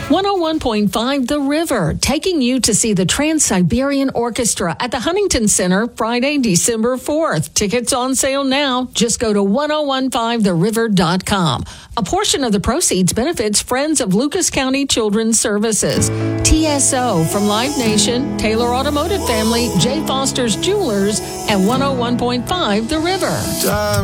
101.5 The River, taking you to see the Trans-Siberian Orchestra at the Huntington Center Friday, December 4th. Tickets on sale now. Just go to 1015theriver.com. A portion of the proceeds benefits Friends of Lucas County Children's Services. TSO from Live Nation, Taylor Automotive Family, J. Foster's Jewelers, and 101.5 The River.